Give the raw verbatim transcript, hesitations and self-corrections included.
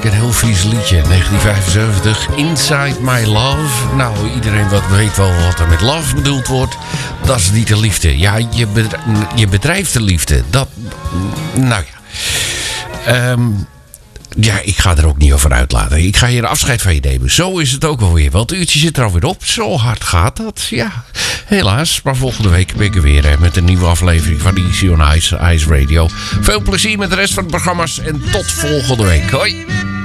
ik een heel vies liedje. negentien vijfenzeventig, Inside My Love. Nou, iedereen wat weet wel wat er met love bedoeld wordt. Dat is niet de liefde. Ja, je, bedrijf, je bedrijft de liefde. Dat, nou ja. Um, ja, ik ga er ook niet over uitlaten. Ik ga hier afscheid van je nemen. Zo is het ook wel weer. Want het uurtje zit er alweer op. Zo hard gaat dat. Ja, helaas. Maar volgende week ben ik er weer hè, met een nieuwe aflevering van Easy on Ice, Ice Radio. Veel plezier met de rest van de programma's. En tot volgende week. Hoi.